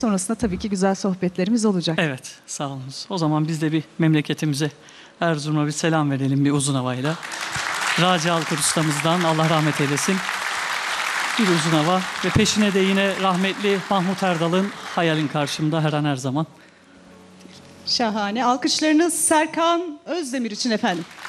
Sonrasında tabii ki güzel sohbetlerimiz olacak. Evet, sağ olunuz. O zaman biz de bir memleketimize, Erzurum'a bir selam verelim bir uzun havayla. Raci Alkır ustamızdan Allah rahmet eylesin. Bir uzun hava ve peşine de yine rahmetli Mahmut Erdal'ın Hayalin Karşımda her an her zaman. Şahane. Alkışlarınız Serkan Özdemir için efendim.